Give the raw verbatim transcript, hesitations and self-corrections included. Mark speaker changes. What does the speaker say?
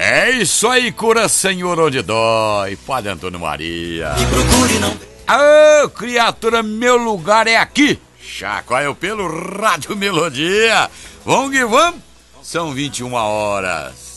Speaker 1: É isso aí, cura Senhor onde dói, Padre Antônio Maria.
Speaker 2: E procure não.
Speaker 1: Ô, criatura, meu lugar é aqui. Chacoalho pelo Rádio Melodia. Vamos que vamos. São vinte e uma horas.